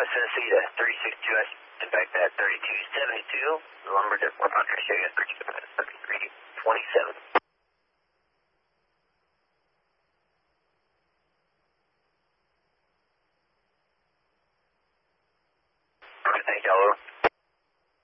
Tennessee to 362, impact that 3272, lumber to Roger, show you 3327. Thank you, all over.